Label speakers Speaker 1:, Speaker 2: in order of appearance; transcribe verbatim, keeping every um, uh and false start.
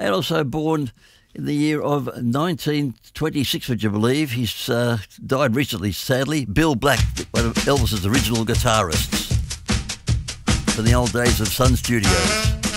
Speaker 1: And also born in the year of nineteen twenty-six, would you believe? He's uh, died recently, sadly. Bill Black, one of Elvis's original guitarists from the old days of Sun Studios.